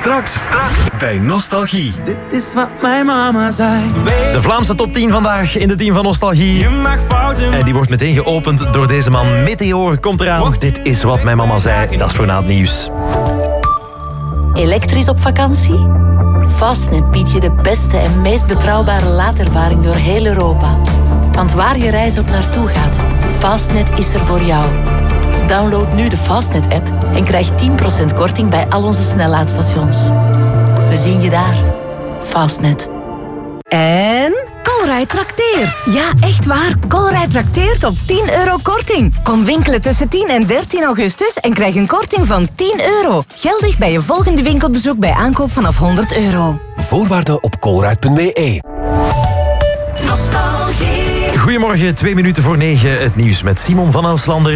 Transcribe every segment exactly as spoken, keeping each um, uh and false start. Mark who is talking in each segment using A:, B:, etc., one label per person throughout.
A: Straks, straks bij Nostalgie.
B: Dit is wat mijn mama zei.
C: De Vlaamse top tien vandaag in de team van Nostalgie.
B: Je mag fouten.
C: En die wordt meteen geopend door deze man. Meteor komt eraan. Dit is wat mijn mama zei. Dat is voor na het nieuws.
D: Elektrisch op vakantie? Fastnet biedt je de beste en meest betrouwbare laadervaring door heel Europa. Want waar je reis ook naartoe gaat, Fastnet is er voor jou. Download nu de Fastnet-app en krijg tien procent korting bij al onze snellaadstations. We zien je daar. Fastnet.
E: En Colruyt trakteert. Ja, echt waar. Colruyt trakteert op tien euro korting. Kom winkelen tussen tien en dertien augustus en krijg een korting van tien euro. Geldig bij je volgende winkelbezoek bij aankoop vanaf honderd euro.
F: Voorwaarden op colruyt punt b e.
C: Goedemorgen, twee minuten voor negen. Het nieuws met Simon van Auslander.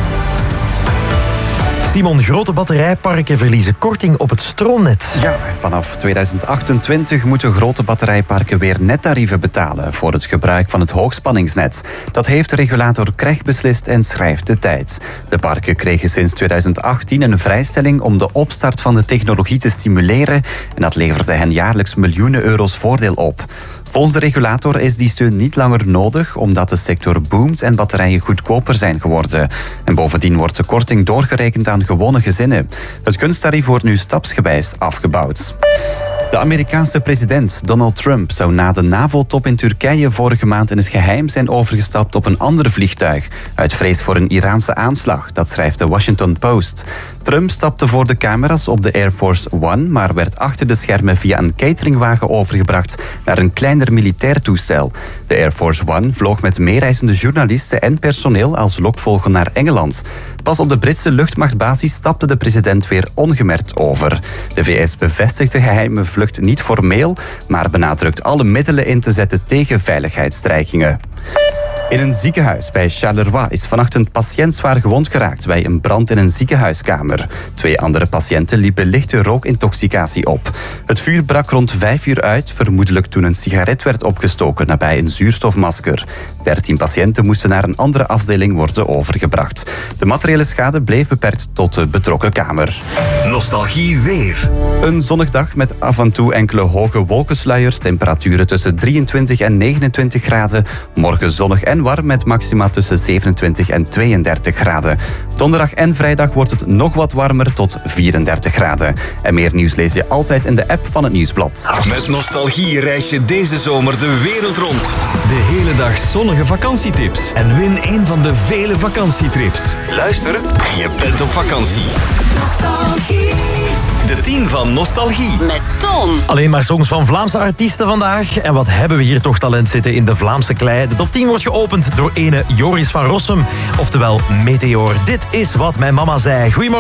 C: Simon, grote batterijparken verliezen korting op het stroomnet.
G: Ja, vanaf tweeduizend achtentwintig moeten grote batterijparken weer nettarieven betalen voor het gebruik van het hoogspanningsnet. Dat heeft regulator C R E G beslist en schrijft de tijd. De parken kregen sinds tweeduizend achttien een vrijstelling om de opstart van de technologie te stimuleren en dat leverde hen jaarlijks miljoenen euro's voordeel op. Volgens de regulator is die steun niet langer nodig omdat de sector boomt en batterijen goedkoper zijn geworden. En bovendien wordt de korting doorgerekend aan gewone gezinnen. Het kunsttarief wordt nu stapsgewijs afgebouwd. De Amerikaanse president Donald Trump zou na de NAVO-top in Turkije vorige maand in het geheim zijn overgestapt op een ander vliegtuig, uit vrees voor een Iraanse aanslag, dat schrijft de Washington Post. Trump stapte voor de camera's op de Air Force One, maar werd achter de schermen via een cateringwagen overgebracht naar een kleiner militair toestel. De Air Force One vloog met meereizende journalisten en personeel als lokvogel naar Engeland. Pas op de Britse luchtmachtbasis stapte de president weer ongemerkt over. De V S bevestigt de geheime vlucht niet formeel, maar benadrukt alle middelen in te zetten tegen veiligheidsdreigingen. In een ziekenhuis bij Charleroi is vannacht een patiënt zwaar gewond geraakt bij een brand in een ziekenhuiskamer. Twee andere patiënten liepen lichte rookintoxicatie op. Het vuur brak rond vijf uur uit, vermoedelijk toen een sigaret werd opgestoken nabij een zuurstofmasker. Dertien patiënten moesten naar een andere afdeling worden overgebracht. De materiële schade bleef beperkt tot de betrokken kamer.
A: Nostalgie weer.
G: Een zonnig dag met af en toe enkele hoge wolkensluiers, temperaturen tussen drieëntwintig en negenentwintig graden. Morgen zonnig en warm met maxima tussen zevenentwintig en tweeëndertig graden. Donderdag en vrijdag wordt het nog wat warmer tot vierendertig graden. En meer nieuws lees je altijd in de app van het Nieuwsblad.
A: Met Nostalgie reis je deze zomer de wereld rond. De hele dag zonnige vakantietips. En win een van de vele vakantietrips. Luister en je bent op vakantie. Nostalgie. De tien van Nostalgie.
D: Met Ton.
C: Alleen maar songs van Vlaamse artiesten vandaag. En wat hebben we hier toch talent zitten in de Vlaamse klei. De top tien wordt geopend door ene Joris van Rossum. Oftewel Meteor. Dit is wat mijn mama zei. Goedemorgen.